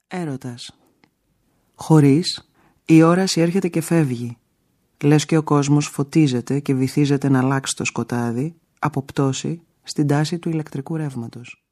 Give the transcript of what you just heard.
Έρωτας. Χωρίς, η όραση έρχεται και φεύγει. Λες και ο κόσμος φωτίζεται και βυθίζεται να αλλάξει το σκοτάδι από πτώση στην τάση του ηλεκτρικού ρεύματος.